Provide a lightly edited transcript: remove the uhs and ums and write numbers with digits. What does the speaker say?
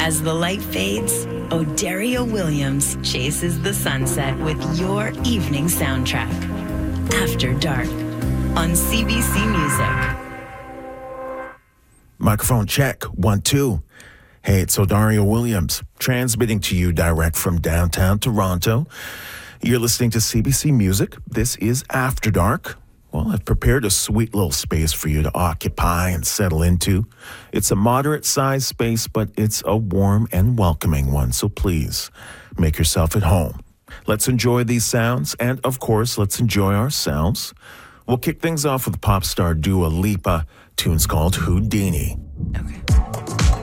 As the light fades, O'Dario Williams chases the sunset with your evening soundtrack. After Dark on CBC Music. Microphone check, 1, 2. Hey, it's O'Dario Williams, transmitting to you direct from downtown Toronto. You're listening to CBC Music. This is After Dark. Well, I've prepared a sweet little space for you to occupy and settle into. It's a moderate-sized space, but it's a warm and welcoming one, so please make yourself at home. Let's enjoy these sounds, and of course, let's enjoy ourselves. We'll kick things off with pop star Dua Lipa. Tune's called Houdini. Okay.